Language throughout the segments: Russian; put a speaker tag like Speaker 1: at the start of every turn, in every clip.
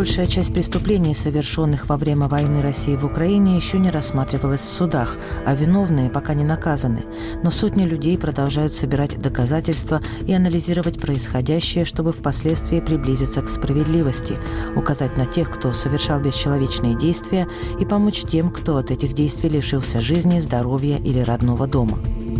Speaker 1: Большая часть преступлений, совершенных во время войны России в Украине, еще не рассматривалась в судах, а виновные пока не наказаны. Но сотни людей продолжают собирать доказательства и анализировать происходящее, чтобы впоследствии приблизиться к справедливости, указать на тех, кто совершал бесчеловечные действия, и помочь тем, кто от этих действий лишился жизни, здоровья или родного дома.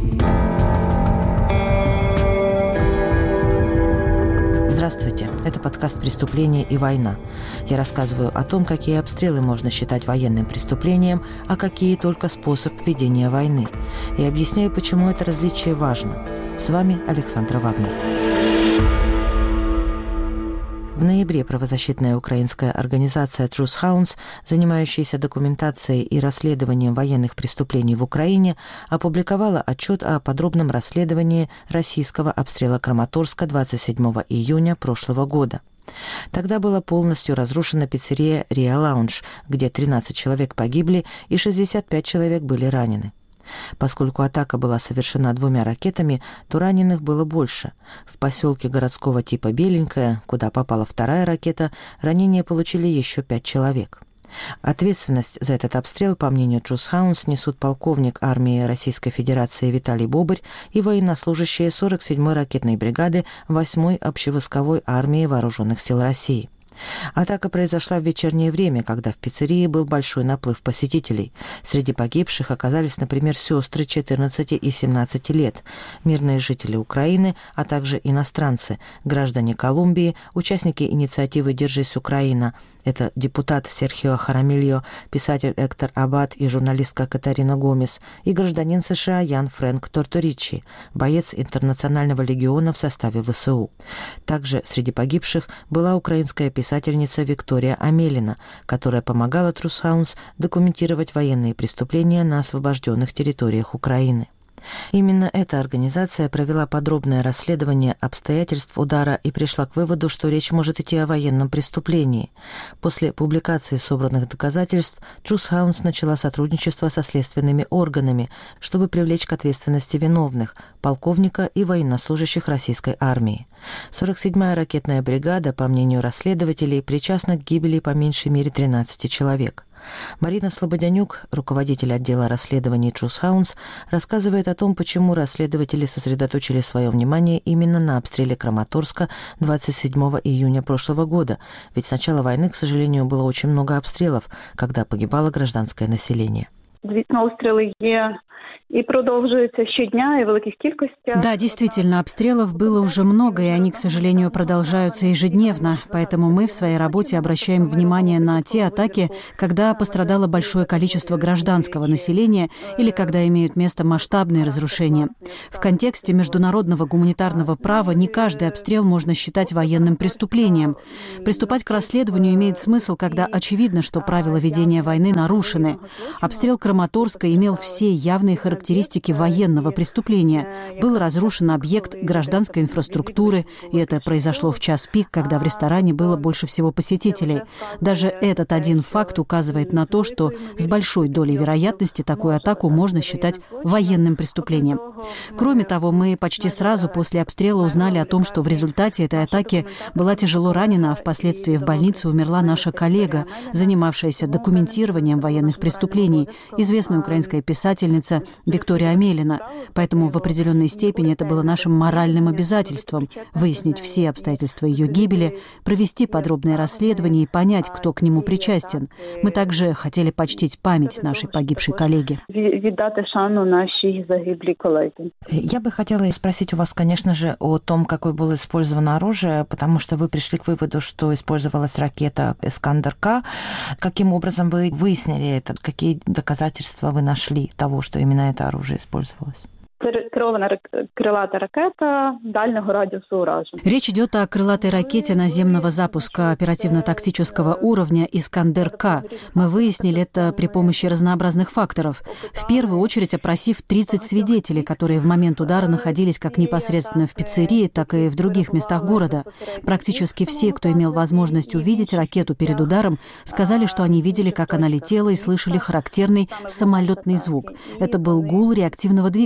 Speaker 1: Здравствуйте, это подкаст «Преступление и война». Я рассказываю о том, какие обстрелы можно считать военным преступлением, а какие только способ ведения войны. И объясняю, почему это различие важно. С вами Александра Вагнер. В ноябре правозащитная украинская организация Truth Hounds, занимающаяся документацией и расследованием военных преступлений в Украине, опубликовала отчет о подробном расследовании российского обстрела Краматорска 27 июня прошлого года. Тогда была полностью разрушена пиццерия «Риа Лаунж», где 13 человек погибли и 65 человек были ранены. Поскольку атака была совершена 2 ракетами, то раненых было больше. В поселке городского типа Беленькое, куда попала 2-я ракета, ранения получили еще 5 человек. Ответственность за этот обстрел, по мнению Truth Hounds, несут полковник армии Российской Федерации Виталий Бобырь и военнослужащие 47-й ракетной бригады 8-й общевойсковой армии Вооруженных сил России. Атака произошла в вечернее время, когда в пиццерии был большой наплыв посетителей. Среди погибших оказались, например, сестры 14 и 17 лет, мирные жители Украины, а также иностранцы, граждане Колумбии, участники инициативы «Держись, Украина». Это депутат Серхио Харамильо, писатель Эктор Аббат и журналистка Катарина Гомес, и гражданин США Ян Фрэнк Торторичи, боец Интернационального легиона в составе ВСУ. Также среди погибших была украинская писательница Виктория Амелина, которая помогала Truth Hounds документировать военные преступления на освобожденных территориях Украины. Именно эта организация провела подробное расследование обстоятельств удара и пришла к выводу, что речь может идти о военном преступлении. После публикации собранных доказательств Truth Hounds начала сотрудничество со следственными органами, чтобы привлечь к ответственности виновных, полковника и военнослужащих российской армии. 47-я ракетная бригада, по мнению расследователей, причастна к гибели по меньшей мере 13 человек. Марина Слободянюк, руководитель отдела расследований Truth Hounds, рассказывает о том, почему расследователи сосредоточили свое внимание именно на обстреле Краматорска 27 июня прошлого года. Ведь с начала войны, к сожалению, было очень много обстрелов, когда погибало гражданское население.
Speaker 2: Обстрелы и продолжаются щодня и в великих кількостях.
Speaker 3: Да, действительно, обстрелов было уже много, и они, к сожалению, продолжаются ежедневно. Поэтому мы в своей работе обращаем внимание на те атаки, когда пострадало большое количество гражданского населения или когда имеют место масштабные разрушения. В контексте международного гуманитарного права не каждый обстрел можно считать военным преступлением. Приступать к расследованию имеет смысл, когда очевидно, что правила ведения войны нарушены. Обстрел Краматорска имел все явные характеристики военного преступления. Был разрушен объект гражданской инфраструктуры, и это произошло в час пик, когда в ресторане было больше всего посетителей. Даже этот один факт указывает на то, что с большой долей вероятности такую атаку можно считать военным преступлением. Кроме того, мы почти сразу после обстрела узнали о том, что в результате этой атаки была тяжело ранена, а впоследствии в больнице умерла наша коллега, занимавшаяся документированием военных преступлений, известная украинская писательница Виктория Амелина. Поэтому в определенной степени это было нашим моральным обязательством – выяснить все обстоятельства ее гибели, провести подробное расследование и понять, кто к нему причастен. Мы также хотели почтить память нашей погибшей коллеги.
Speaker 1: Я бы хотела спросить у вас, конечно же, о том, какое было использовано оружие, потому что вы пришли к выводу, что использовалась ракета «Искандер-К». Каким образом вы выяснили это? Какие доказательства вы нашли того, что именно это оружие использовалось?
Speaker 2: крылатая ракета дальнего радиуса уражения.
Speaker 3: Речь идет о крылатой ракете наземного запуска оперативно-тактического уровня «Искандер-К». Мы выяснили это при помощи разнообразных факторов. В первую очередь опросив 30 свидетелей, которые в момент удара находились как непосредственно в пиццерии, так и в других местах города. Практически все, кто имел возможность увидеть ракету перед ударом, сказали, что они видели, как она летела, и слышали характерный самолетный звук. Это был гул реактивного двигателя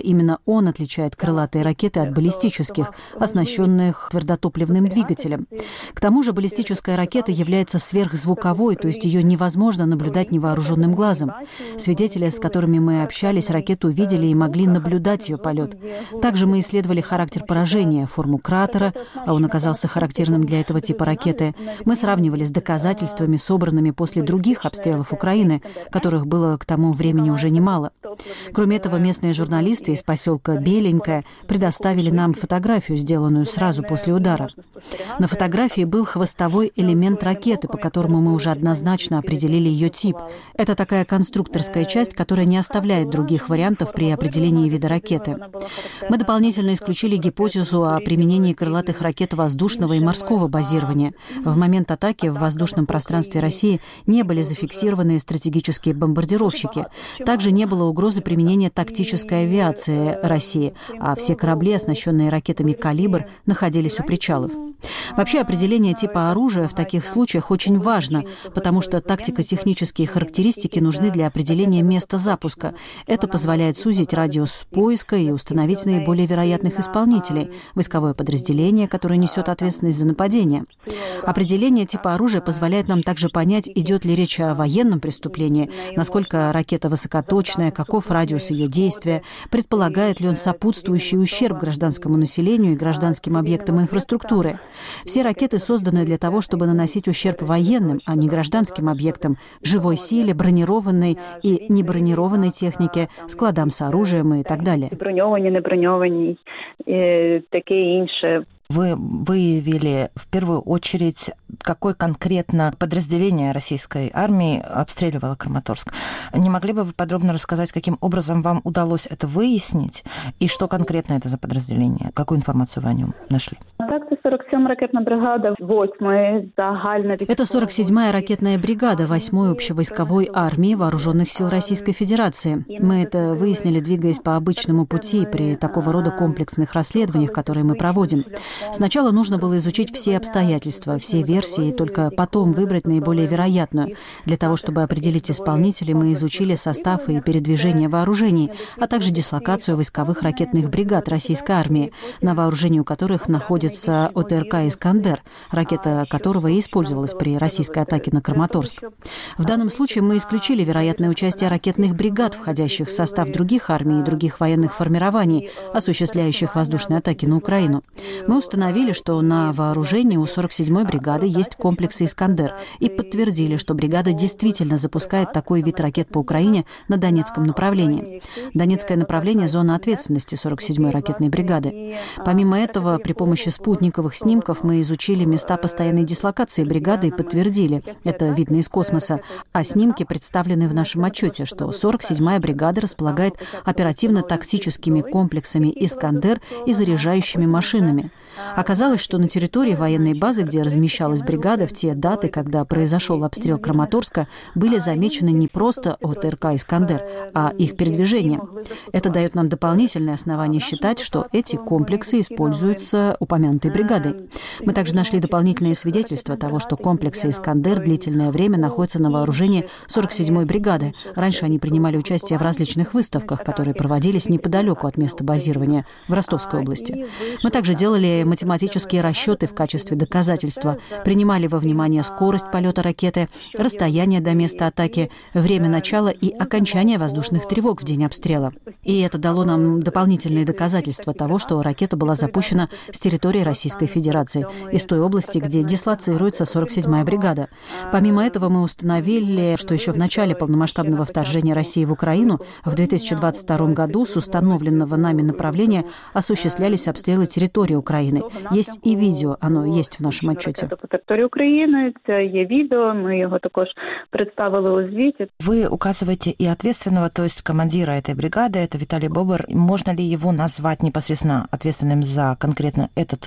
Speaker 3: именно он отличает крылатые ракеты от баллистических, оснащенных твердотопливным двигателем. К тому же баллистическая ракета является сверхзвуковой, то есть ее невозможно наблюдать невооруженным глазом. Свидетели, с которыми мы общались, ракету видели и могли наблюдать ее полет. Также мы исследовали характер поражения, форму кратера, а он оказался характерным для этого типа ракеты. Мы сравнивали с доказательствами, собранными после других обстрелов Украины, которых было к тому времени уже немало. Кроме этого, местные журналисты из поселка Беленькое предоставили нам фотографию, сделанную сразу после удара. На фотографии был хвостовой элемент ракеты, по которому мы уже однозначно определили ее тип. Это такая конструкторская часть, которая не оставляет других вариантов при определении вида ракеты. Мы дополнительно исключили гипотезу о применении крылатых ракет воздушного и морского базирования. В момент атаки в воздушном пространстве России не были зафиксированы стратегические бомбардировщики. Также не было угрозы применения тактической авиации России, а все корабли, оснащенные ракетами «Калибр», находились у причалов. Вообще, определение типа оружия в таких случаях очень важно, потому что тактико-технические характеристики нужны для определения места запуска. Это позволяет сузить радиус поиска и установить наиболее вероятных исполнителей, войсковое подразделение, которое несет ответственность за нападение. Определение типа оружия позволяет нам также понять, идет ли речь о военном преступлении, насколько ракета высокоточная, каков радиус ее действия, предполагает ли он сопутствующий ущерб гражданскому населению и гражданским объектам инфраструктуры. Все ракеты созданы для того, чтобы наносить ущерб военным, а не гражданским объектам, живой силе, бронированной и небронированной технике, складам с оружием и так далее.
Speaker 2: Броньовані, неброньовані, таке інше.
Speaker 1: Вы выявили в первую очередь, какое конкретно подразделение российской армии обстреливало Краматорск. Не могли бы вы подробно рассказать, каким образом вам удалось это выяснить и что конкретно это за подразделение? Какую информацию вы о нем нашли?
Speaker 3: Это 47-я ракетная бригада 8-й общевойсковой армии Вооруженных сил Российской Федерации. Мы это выяснили, двигаясь по обычному пути при такого рода комплексных расследованиях, которые мы проводим. Сначала нужно было изучить все обстоятельства, все версии, и только потом выбрать наиболее вероятную. Для того, чтобы определить исполнителей, мы изучили состав и передвижение вооружений, а также дислокацию войсковых ракетных бригад российской армии, на вооружении у которых находится ОТРК «Искандер», ракета которого и использовалась при российской атаке на Краматорск. В данном случае мы исключили вероятное участие ракетных бригад, входящих в состав других армий и других военных формирований, осуществляющих воздушные атаки на Украину. Мы установили, что на вооружении у 47-й бригады есть комплексы «Искандер», и подтвердили, что бригада действительно запускает такой вид ракет по Украине на Донецком направлении. Донецкое направление – зона ответственности 47-й ракетной бригады. Помимо этого, при помощи спутниковых снимков мы изучили места постоянной дислокации бригады и подтвердили, это видно из космоса, а снимки представлены в нашем отчете, что 47-я бригада располагает оперативно-тактическими комплексами «Искандер» и заряжающими машинами. Оказалось, что на территории военной базы, где размещалась бригада, в те даты, когда произошел обстрел Краматорска, были замечены не просто ОТРК «Искандер», а их передвижение. Это дает нам дополнительное основание считать, что эти комплексы используются упомянутой бригадой. Мы также нашли дополнительные свидетельства того, что комплексы «Искандер» длительное время находятся на вооружении 47-й бригады. Раньше они принимали участие в различных выставках, которые проводились неподалеку от места базирования в Ростовской области. Мы также делали математические расчеты в качестве доказательства, принимали во внимание скорость полета ракеты, расстояние до места атаки, время начала и окончания воздушных тревог в день обстрела. И это дало нам дополнительные доказательства того, что ракета была запущена с территории Российской Федерации, из той области, где дислоцируется 47-я бригада. Помимо этого, мы установили, что еще в начале полномасштабного вторжения России в Украину в 2022 году с установленного нами направления осуществлялись обстрелы территории Украины. Есть и видео, оно есть в нашем отчете.
Speaker 2: По території України це є відео, ми його також представили у звіті.
Speaker 1: Вы указываете и ответственного, то есть командира этой бригады, это Виталий Бобр. Можно ли его назвать непосредственно ответственным за конкретно этот обстрел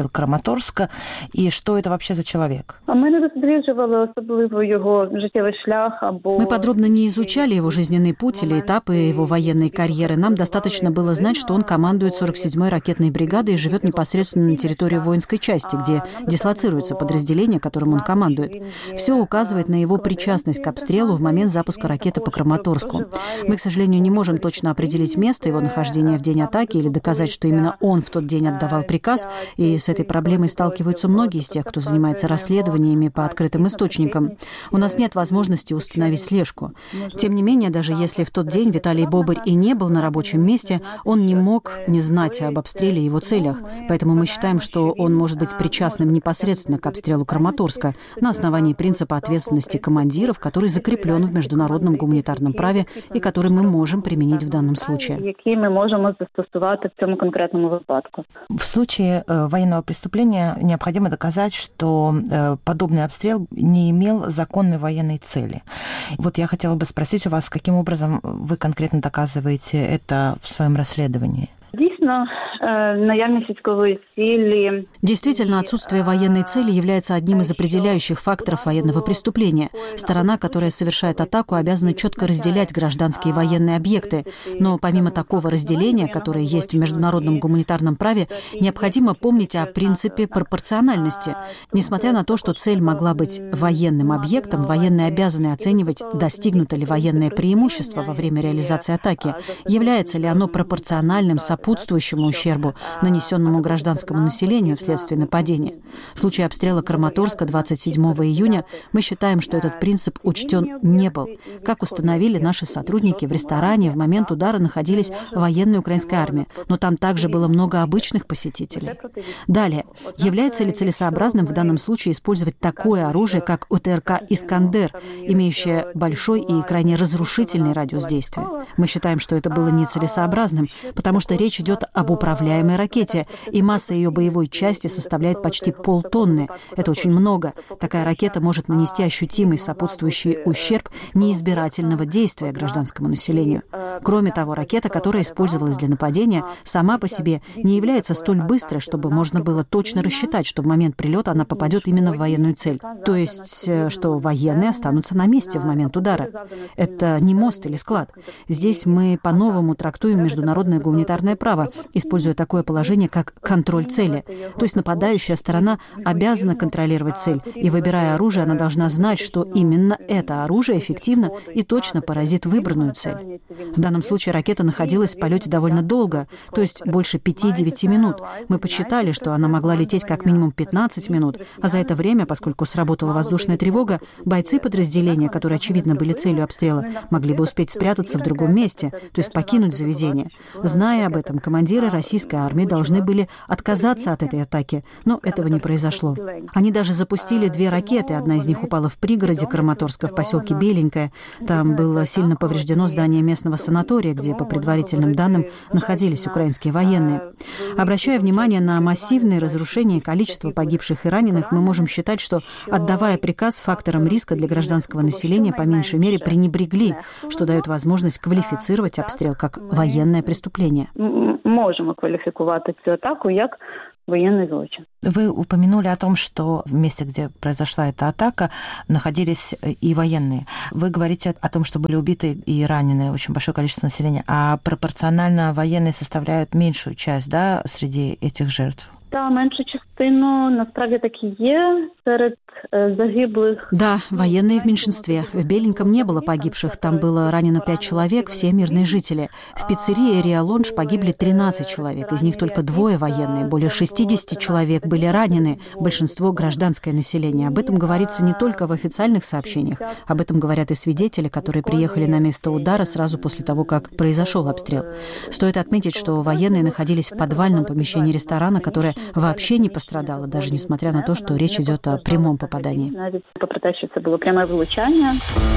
Speaker 1: обстрел Краматорска, и что это вообще за человек?
Speaker 2: Ми не досліджували особливо його життєвий шлях або...
Speaker 3: Мы подробно не изучали его жизненный путь или этапы его военной карьеры. Нам достаточно было знать, что он командует 47-й ракетной бригадой и живет непосредственно на территории воинской части, где дислоцируется подразделение, которым он командует. Все указывает на его причастность к обстрелу в момент запуска ракеты по Краматорску. Мы, к сожалению, не можем точно определить место его нахождения в день атаки или доказать, что именно он в тот день отдавал приказ, и с этой проблемой сталкиваются многие из тех, кто занимается расследованиями по открытым источникам. У нас нет возможности установить слежку. Тем не менее, даже если в тот день Виталий Бобырь и не был на рабочем месте, он не мог не знать об обстреле и его целях. Поэтому мы считаем, что он может быть причастным непосредственно к обстрелу Краматорска на основании принципа ответственности командиров, который закреплен в международном гуманитарном праве и который мы можем применить в данном случае.
Speaker 2: Які ми можемо застосувати в цьому конкретному випадку.
Speaker 1: В случае военного преступления необходимо доказать, что подобный обстрел не имел законной военной цели. Вот я хотела бы спросить у вас, каким образом вы конкретно доказываете это в своем расследовании?
Speaker 2: Дійсно, наявність військової цілі.
Speaker 3: Действительно, отсутствие военной цели является одним из определяющих факторов военного преступления. Сторона, которая совершает атаку, обязана четко разделять гражданские и военные объекты. Но помимо такого разделения, которое есть в международном гуманитарном праве, необходимо помнить о принципе пропорциональности. Несмотря на то, что цель могла быть военным объектом, военные обязаны оценивать, достигнуто ли военное преимущество во время реализации атаки, является ли оно пропорциональным сопутствующему ущербу, нанесенному гражданскому населению вследствие нападения. В случае обстрела Краматорска 27 июня мы считаем, что этот принцип учтен не был. Как установили наши сотрудники, в ресторане в момент удара находились военные украинской армии, но там также было много обычных посетителей. Далее, является ли целесообразным в данном случае использовать такое оружие, как УТРК «Искандер», имеющее большой и крайне разрушительный радиус действия? Мы считаем, что это было нецелесообразным, потому что речь идет об управляемой ракете, и масса ее боевой части составляет почти полтонны. Это очень много. Такая ракета может нанести ощутимый сопутствующий ущерб неизбирательного действия гражданскому населению. Кроме того, ракета, которая использовалась для нападения, сама по себе не является столь быстрой, чтобы можно было точно рассчитать, что в момент прилета она попадет именно в военную цель. То есть, что военные останутся на месте в момент удара. Это не мост или склад. Здесь мы по-новому трактуем международное гуманитарное право, используя такое положение, как контроль цели. То есть нападающая сторона обязана контролировать цель, и, выбирая оружие, она должна знать, что именно это оружие эффективно и точно поразит выбранную цель. В данном случае ракета находилась в полете довольно долго, то есть больше 5-9 минут. Мы подсчитали, что она могла лететь как минимум 15 минут, а за это время, поскольку сработала воздушная тревога, бойцы подразделения, которые, очевидно, были целью обстрела, могли бы успеть спрятаться в другом месте, то есть покинуть заведение. Зная об этом, командиры российской армии должны были отказаться от этой атаки, но этого не произошло. Они даже запустили 2 ракеты, одна из них упала в пригороде Краматорска в поселке Беленькое. Там было сильно повреждено здание местного санатория, где, по предварительным данным, находились украинские военные. Обращая внимание на массивные разрушения и количество погибших и раненых, мы можем считать, что, отдавая приказ, фактором риска для гражданского населения по меньшей мере пренебрегли, что дает возможность квалифицировать обстрел как военное преступление.
Speaker 2: Можемо квалификовать эту атаку как военный злочин.
Speaker 1: Вы упомянули о том, что в месте, где произошла эта атака, находились и военные. Вы говорите о том, что были убиты и ранены очень большое количество населения, а пропорционально военные составляют меньшую часть, да, среди этих жертв?
Speaker 2: Да, меншу частину насправді так і є серед загиблых.
Speaker 3: Да, военные в меньшинстве. В Беленьком не было погибших, там было ранено 5 человек, все мирные жители. В пиццерии «Риа Лонж» погибли 13 человек, из них только 2 военные, более 60 человек были ранены, большинство гражданское население. Об этом говорится не только в официальных сообщениях, об этом говорят и свидетели, которые приехали на место удара сразу после того, как произошел обстрел. Стоит отметить, что военные находились в подвальном помещении ресторана, которое вообще не пострадало, даже несмотря на то, что речь идет о прямом попадании.
Speaker 2: Навіть попри те, що це було пряме влучання.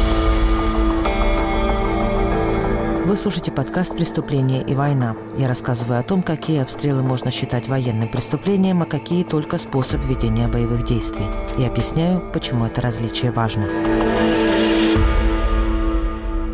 Speaker 1: Вы слушаете подкаст «Преступление и война». Я рассказываю о том, какие обстрелы можно считать военным преступлением, а какие только способ ведения боевых действий. И объясняю, почему это различие важно.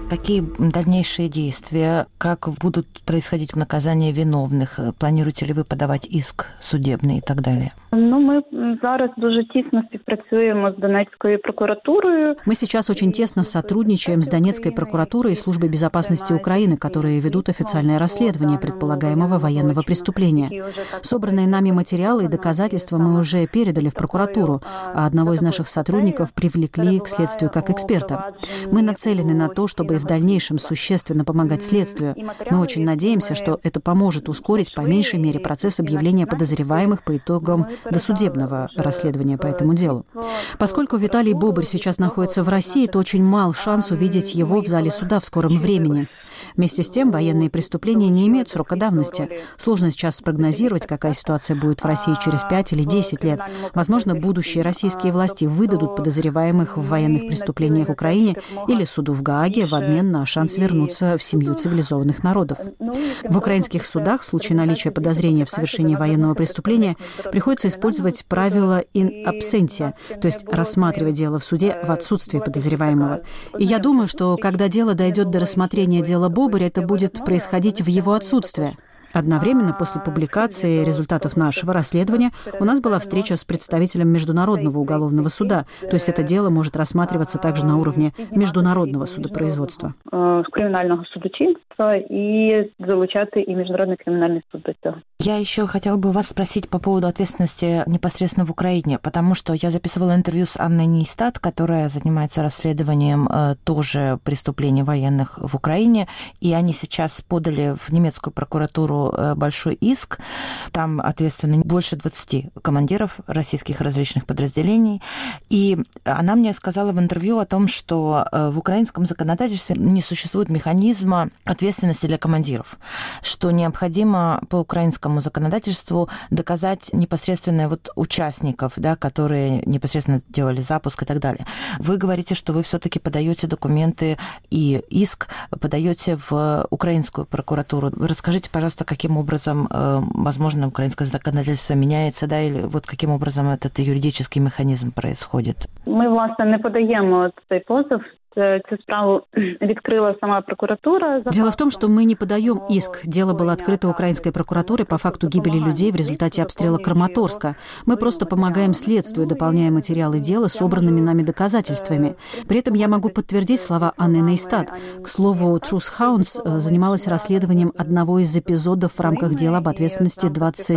Speaker 1: Какие дальнейшие действия? Как будут происходить наказания виновных? Планируете ли ви подавати иск судебний і так далі?
Speaker 2: Ми зараз дуже тісно співпрацюємо з Донецькою прокуратурою.
Speaker 3: Мы сейчас очень тесно сотрудничаем с Донецкой прокуратурой и Службой безопасности Украины, которые ведут официальное расследование предполагаемого военного преступления. Собранные нами материалы и доказательства мы уже передали в прокуратуру, а одного из наших сотрудников привлекли к следствию как эксперта. Мы нацелены на то, чтобы и в дальнейшем существенно помогать следствию. Мы очень надеемся, что это поможет ускорить по меньшей мере процесс объявления подозреваемых по итогам досудебного расследования по этому делу. Поскольку Виталий Бобырь сейчас находится в России, то очень мал шанс увидеть его в зале суда в скором времени. Вместе с тем, военные преступления не имеют срока давности. Сложно сейчас спрогнозировать, какая ситуация будет в России через 5 или 10 лет. Возможно, будущие российские власти выдадут подозреваемых в военных преступлениях в Украине или суду в Гааге в обмен на шанс вернуться в семью цивилизованных народов. В украинских судах в случае наличия подозрения в совершении военного преступления приходится использовать правило in absentia, то есть рассматривать дело в суде в отсутствии подозреваемого. И я думаю, что когда дело дойдет до рассмотрения дела Бобыря, это будет происходить в его отсутствие. Одновременно после публикации результатов нашего расследования у нас была встреча с представителем Международного уголовного суда, то есть это дело может рассматриваться также на уровне международного судопроизводства.
Speaker 2: Криминального судочинства и залучати и Международный криминальный суд до цього.
Speaker 1: Я еще хотела бы вас спросить по поводу ответственности непосредственно в Украине, потому что я записывала интервью с Анной Нейстат, которая занимается расследованием тоже преступлений военных в Украине, и они сейчас подали в немецкую прокуратуру большой иск. Там ответственны больше 20 командиров российских различных подразделений. И она мне сказала в интервью о том, что в украинском законодательстве не существует механизма ответственности для командиров, что необходимо по украинскому законодательству доказать непосредственно участников, да, которые непосредственно делали запуск и так далее. Вы говорите, что вы все-таки подаете документы и иск подаете в украинскую прокуратуру. Расскажите, пожалуйста, каким образом, возможно, украинское законодательство меняется, да, или каким образом этот юридический механизм происходит?
Speaker 2: Ми, власне, не подаємо цей позов. Цю справу відкрила сама прокуратура.
Speaker 3: Дело в том, что мы не подаем иск. Дело было открыто украинской прокуратурой по факту гибели людей в результате обстрела Краматорска. Мы просто помогаем следствию, дополняя материалы дела собранными нами доказательствами. При этом я могу подтвердить слова Анны Нейстат. К слову, Truth Hounds занималась расследованием одного из эпизодов в рамках дела об ответственности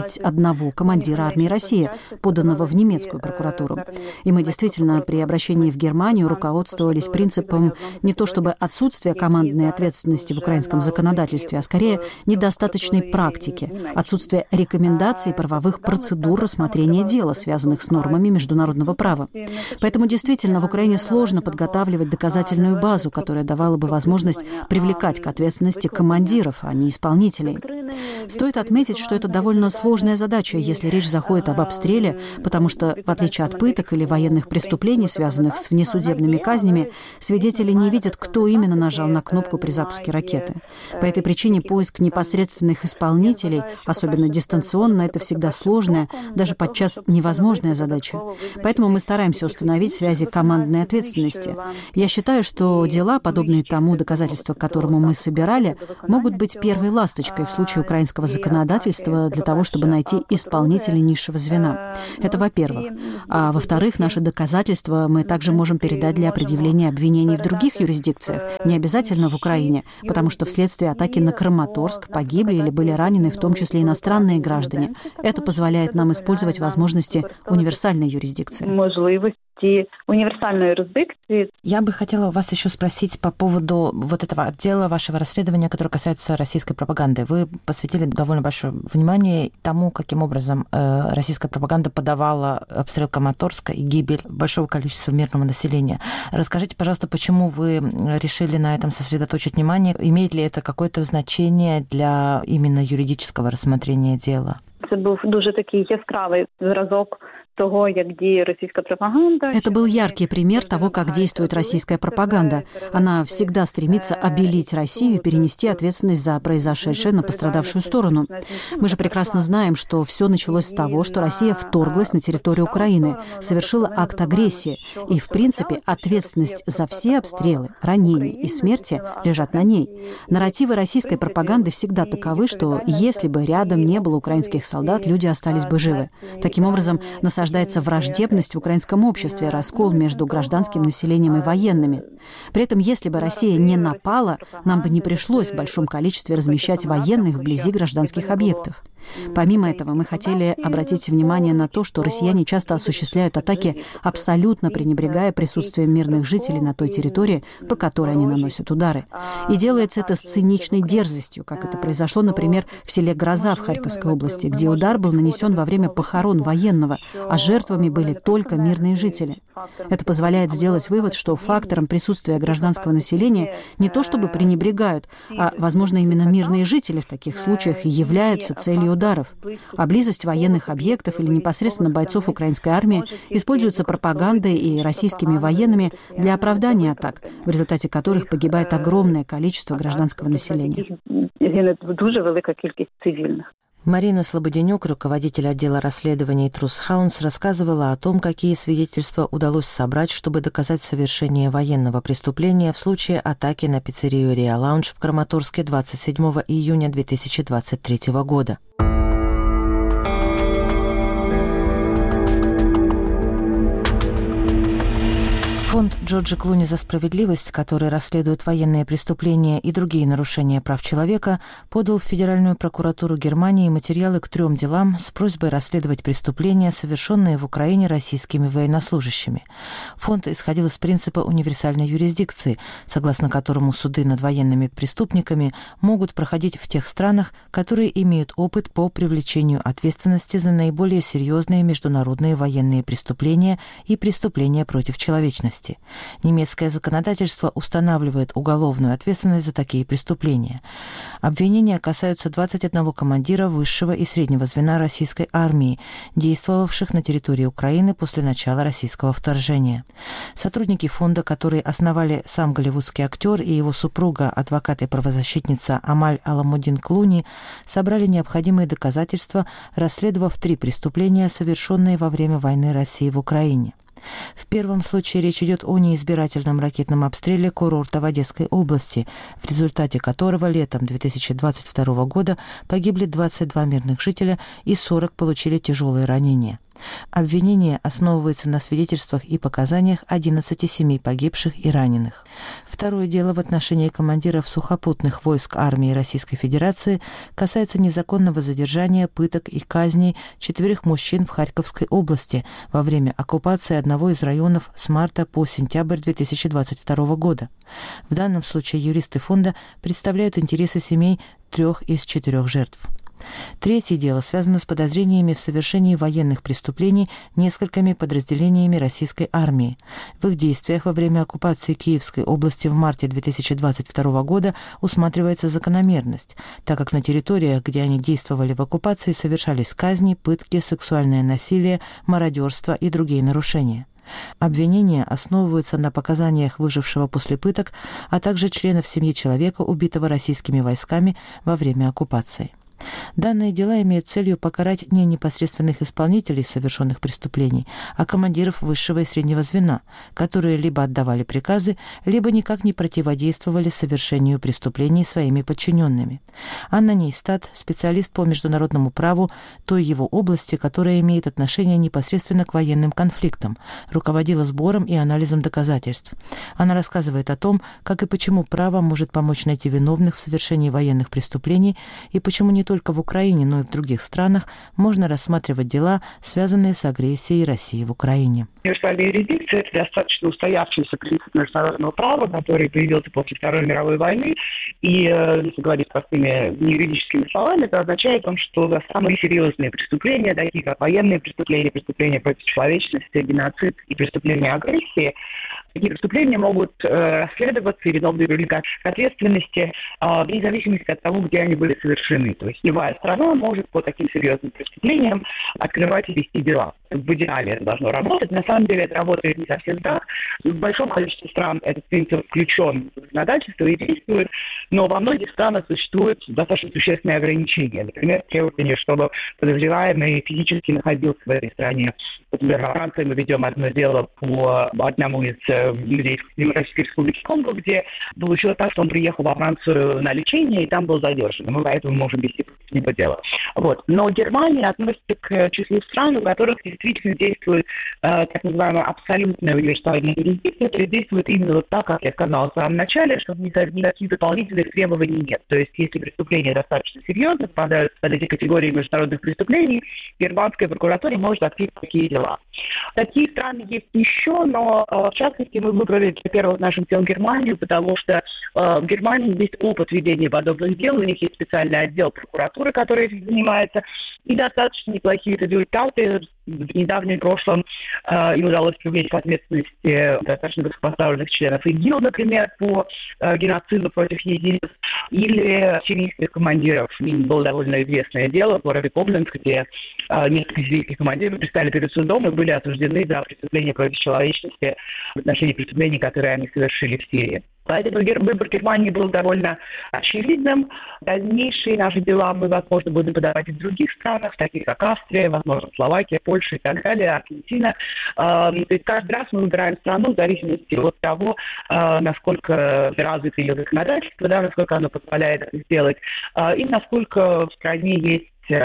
Speaker 3: 21 командира армии России, поданного в немецкую прокуратуру. И мы действительно при обращении в Германию руководствовались принципом не то чтобы отсутствие командной ответственности в украинском законодательстве, а скорее недостаточной практики, отсутствие рекомендаций и правовых процедур рассмотрения дела, связанных с нормами международного права. Поэтому действительно в Украине сложно подготавливать доказательную базу, которая давала бы возможность привлекать к ответственности командиров, а не исполнителей. Стоит отметить, что это довольно сложная задача, если речь заходит об обстреле, потому что, в отличие от пыток или военных преступлений, связанных с внесудебными казнями, свидетели не видят, кто именно нажал на кнопку при запуске ракеты. По этой причине поиск непосредственных исполнителей, особенно дистанционно, это всегда сложная, даже подчас невозможная задача. Поэтому мы стараемся установить связи командной ответственности. Я считаю, что дела, подобные тому доказательству, к которому мы собирали, могут быть первой ласточкой в случае украинского законодательства для того, чтобы найти исполнителей низшего звена. Это во-первых. А во-вторых, наши доказательства мы также можем передать для предъявления обвинений в других юрисдикциях, не обязательно в Украине, потому что вследствие атаки на Краматорск погибли или были ранены в том числе иностранные граждане. Это позволяет нам использовать возможности универсальной юрисдикции.
Speaker 2: Универсальной юрисдикции.
Speaker 1: Я бы хотела вас еще спросить по поводу этого отдела вашего расследования, которое касается российской пропаганды. Вы посвятили довольно большое внимание тому, каким образом российская пропаганда подавала обстрел Краматорска и гибель большого количества мирного населения. Расскажите, пожалуйста, почему вы решили на этом сосредоточить внимание? Имеет ли это какое-то значение для именно юридического рассмотрения дела?
Speaker 2: Це був дуже такий яскравий зразок того, как действует российская пропаганда.
Speaker 3: Это был яркий пример того, как действует российская пропаганда. Она всегда стремится обелить Россию и перенести ответственность за произошедшее на пострадавшую сторону. Мы же прекрасно знаем, что все началось с того, что Россия вторглась на территорию Украины, совершила акт агрессии. И, в принципе, ответственность за все обстрелы, ранения и смерти лежат на ней. Нарративы российской пропаганды всегда таковы, что если бы рядом не было украинских солдат, люди остались бы живы. Таким образом, насаждается враждебность в украинском обществе, раскол между гражданским населением и военными. При этом, если бы Россия не напала, нам бы не пришлось в большом количестве размещать военных вблизи гражданских объектов. Помимо этого, мы хотели обратить внимание на то, что россияне часто осуществляют атаки, абсолютно пренебрегая присутствием мирных жителей на той территории, по которой они наносят удары. И делается это с циничной дерзостью, как это произошло, например, в селе Гроза в Харьковской области, где удар был нанесен во время похорон военного, а жертвами были только мирные жители. Это позволяет сделать вывод, что фактором присутствия гражданского населения не то чтобы пренебрегают, а, возможно, именно мирные жители в таких случаях и являются целью ударов. А близость военных объектов или непосредственно бойцов украинской армии используется пропагандой и российскими военными для оправдания атак, в результате которых погибает огромное количество гражданского населения.
Speaker 1: Марина Слободенюк, руководитель отдела расследований Truth Hounds, рассказывала о том, какие свидетельства удалось собрать, чтобы доказать совершение военного преступления в случае атаки на пиццерию «Риа Лаунж» в Краматорске 27 июня 2023 года. Фонд Джорджа Клуни за справедливость, который расследует военные преступления и другие нарушения прав человека, подал в Федеральную прокуратуру Германии материалы к 3 делам с просьбой расследовать преступления, совершенные в Украине российскими военнослужащими. Фонд исходил из принципа универсальной юрисдикции, согласно которому суды над военными преступниками могут проходить в тех странах, которые имеют опыт по привлечению ответственности за наиболее серьезные международные военные преступления и преступления против человечности. Немецкое законодательство устанавливает уголовную ответственность за такие преступления. Обвинения касаются 21 командира высшего и среднего звена российской армии, действовавших на территории Украины после начала российского вторжения. Сотрудники фонда, которые основали сам голливудский актер и его супруга, адвокат и правозащитница Амаль Аламудин Клуни, собрали необходимые доказательства, расследовав 3 преступления, совершенные во время войны России в Украине. В первом случае речь идет о неизбирательном ракетном обстреле курорта в Одесской области, в результате которого летом 2022 года погибли 22 мирных жителя и 40 получили тяжелые ранения. Обвинение основывается на свидетельствах и показаниях 11 семей погибших и раненых. Второе дело в отношении командиров сухопутных войск армии Российской Федерации касается незаконного задержания, пыток и казней 4 мужчин в Харьковской области во время оккупации одного из районов с марта по сентябрь 2022 года. В данном случае юристы фонда представляют интересы семей 3 из 4 жертв. Третье дело связано с подозрениями в совершении военных преступлений несколькими подразделениями российской армии. В их действиях во время оккупации Киевской области в марте 2022 года усматривается закономерность, так как на территориях, где они действовали в оккупации, совершались казни, пытки, сексуальное насилие, мародерство и другие нарушения. Обвинения основываются на показаниях выжившего после пыток, а также членов семьи человека, убитого российскими войсками во время оккупации. Данные дела имеют целью покарать не непосредственных исполнителей совершенных преступлений, а командиров высшего и среднего звена, которые либо отдавали приказы, либо никак не противодействовали совершению преступлений своими подчиненными. Анна Нейстат, специалист по международному праву той его области, которая имеет отношение непосредственно к военным конфликтам, руководила сбором и анализом доказательств. Она рассказывает о том, как и почему право может помочь найти виновных в совершении военных преступлений и почему не только в Украине, но и в других странах можно рассматривать дела, связанные с агрессией России в Украине.
Speaker 4: Универсальная юрисдикция – это достаточно устоявшийся принцип международного права, который появился после Второй мировой войны. И, если говорить простыми юридическими словами, это означает, что за самые серьезные преступления, такие как военные преступления, преступления против человечности, геноцид и преступления агрессии, такие преступления могут расследоваться и виновные привлекать к ответственности вне зависимости от того, где они были совершены. То есть любая страна может по таким серьезным преступлениям открывать и вести дела. В идеале это должно работать. На самом деле это работает не совсем так. В большом количестве стран этот принцип включен в законодательство и действует, но во многих странах существуют достаточно существенные ограничения. Например, требование, чтобы подозреваемый физически находился в этой стране. Например, во Франции мы ведем одно дело по одному из людей в Демократической Республике Конго, где получилось так, что он приехал во Францию на лечение и там был задержан. Мы поэтому можем вести против него дело. Вот. Но Германия относится к числу стран, у которых действительно действует так называемая абсолютная универсальная юрисдикция, то есть действует именно вот так, как я сказала в самом начале, что никаких дополнительных требований нет. То есть если преступления достаточно серьезно попадают под эти категории международных преступлений, германская прокуратура может открыть такие дела. Такие страны есть еще, но в частности мы выбрали для первого нашим делом Германию, потому что в Германии есть опыт ведения подобных дел, у них есть специальный отдел прокуратуры, который этим занимается, и достаточно неплохие результаты. В недавнем прошлом им удалось привлечь к ответственности достаточно высокопоставленных членов ИГИЛ, например, по геноциду против езидов, или сирийских командиров. Им было довольно известное дело в городе Кобленц, где несколько сирийских командиров предстали перед судом и были осуждены за преступления против человечности в отношении преступлений, которые они совершили в Сирии. Поэтому выбор Германии был довольно очевидным. Дальнейшие наши дела мы, возможно, будем подавать и в других странах, таких как Австрия, возможно, Словакия, Польша и так далее, Аргентина. То есть каждый раз мы выбираем страну в зависимости от того, насколько развито ее законодательство, да, насколько оно позволяет это сделать, и насколько в стране есть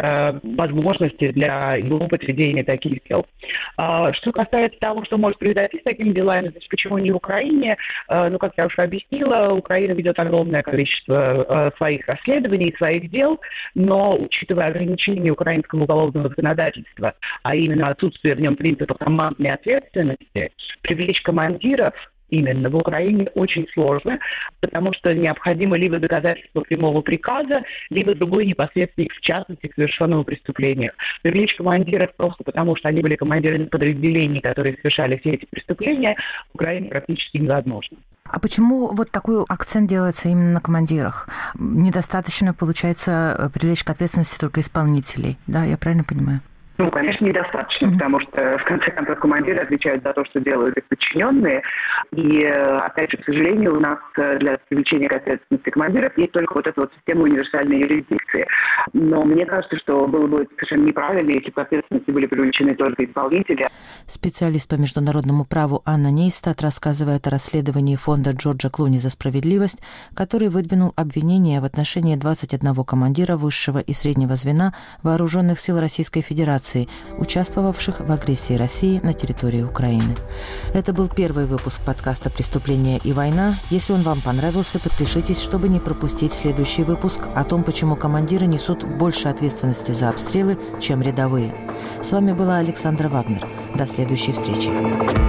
Speaker 4: возможности для опыт ведения таких дел. Что касается того, что может произойти с такими делами, то есть почему не в Украине, как я уже объяснила, Украина ведет огромное количество своих расследований, своих дел, но, учитывая ограничения украинского уголовного законодательства, а именно отсутствие в нем принципа командной ответственности, привлечь командиров именно в Украине очень сложно, потому что необходимо либо доказательство прямого приказа, либо другой непосредственник в частности к совершенному преступлению. Привлечь командиров просто потому, что они были командирами подразделений, которые совершали все эти преступления, в Украине практически невозможно.
Speaker 1: А почему вот такой акцент делается именно на командирах? Недостаточно, получается, привлечь к ответственности только исполнителей, да, я правильно понимаю?
Speaker 4: Конечно, недостаточно, потому что, в конце концов, командиры отвечают за то, что делают их подчиненные. И, опять же, к сожалению, у нас для привлечения к ответственности командиров есть только вот эта вот система универсальной юрисдикции. Но мне кажется, что было бы совершенно неправильно, если к ответственности были привлечены только исполнители.
Speaker 1: Специалист по международному праву Анна Нейстат рассказывает о расследовании фонда Джорджа Клуни за справедливость, который выдвинул обвинения в отношении 21 командира высшего и среднего звена Вооруженных сил Российской Федерации, участвовавших в агрессии России на территории Украины. Это был первый выпуск подкаста «Преступления и война». Если он вам понравился, подпишитесь, чтобы не пропустить следующий выпуск о том, почему командиры несут больше ответственности за обстрелы, чем рядовые. С вами была Александра Вагнер. До следующей встречи.